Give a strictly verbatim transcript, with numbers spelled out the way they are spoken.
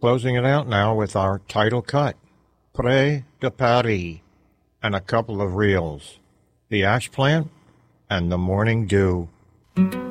Closing it out now with our title cut, Près de Paris, and a couple of reels, The Ash Plant and The Morning Dew.